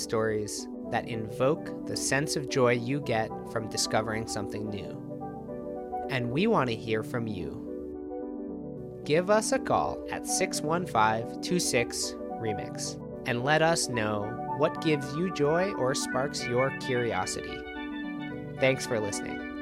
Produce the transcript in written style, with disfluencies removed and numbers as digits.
stories that invoke the sense of joy you get from discovering something new. And we want to hear from you. Give us a call at 615-26-REMIX and let us know what gives you joy or sparks your curiosity. Thanks for listening.